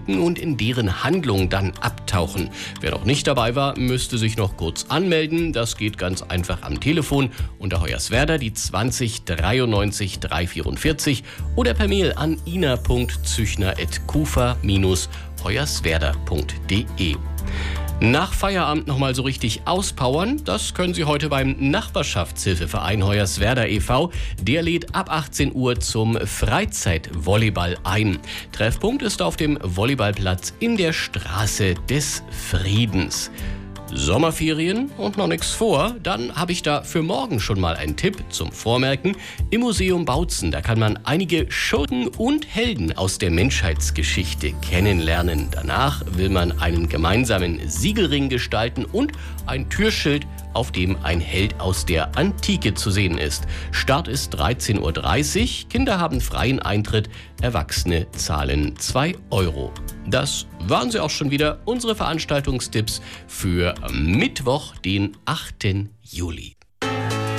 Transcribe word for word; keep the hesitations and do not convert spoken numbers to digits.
entdecken und in deren Handlung dann abtauchen. Wer noch nicht dabei war, müsste sich noch kurz anmelden. Das geht ganz einfach am Telefon unter Hoyerswerda die zwanzig dreiundneunzig dreihundertvierundvierzig oder per Mail an ina punkt züchner at kufa dash hoyerswerda punkt de. Nach Feierabend nochmal so richtig auspowern, das können Sie heute beim Nachbarschaftshilfeverein Hoyerswerda e V Der lädt ab achtzehn Uhr zum Freizeitvolleyball ein. Treffpunkt ist auf dem Volleyballplatz in der Straße des Friedens. Sommerferien und noch nichts vor, dann habe ich da für morgen schon mal einen Tipp zum Vormerken. Im Museum Bautzen, da kann man einige Schurken und Helden aus der Menschheitsgeschichte kennenlernen. Danach will man einen gemeinsamen Siegelring gestalten und ein Türschild, auf dem ein Held aus der Antike zu sehen ist. Start ist dreizehn Uhr dreißig, Kinder haben freien Eintritt, Erwachsene zahlen zwei Euro. Das waren sie auch schon wieder, unsere Veranstaltungstipps für Mittwoch, den achten Juli.